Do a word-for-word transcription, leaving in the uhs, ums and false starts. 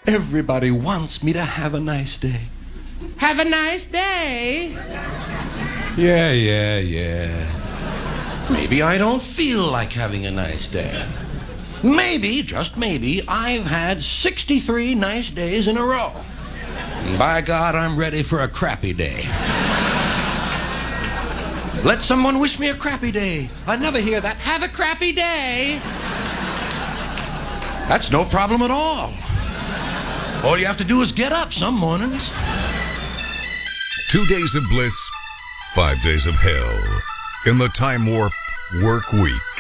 Everybody wants me to have a nice day. Have a nice day. Yeah, yeah, yeah. Maybe I don't feel like having a nice day. Maybe, just maybe, I've had sixty-three nice days in a row. And by God, I'm ready for a crappy day. Let someone wish me a crappy day. I never hear that. Have a crappy day. That's no problem at all. All you have to do is get up some mornings. Two days of bliss, five days of hell in the Time Warp Work Week.